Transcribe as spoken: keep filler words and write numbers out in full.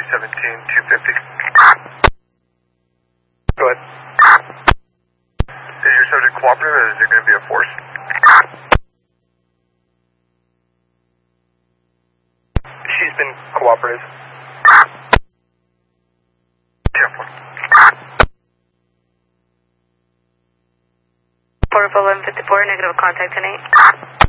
seventeen two fifty. Go ahead. Is your subject cooperative or is it going to be a force? She's been cooperative. Careful. Port eleven fifty-four, negative contact ten eight.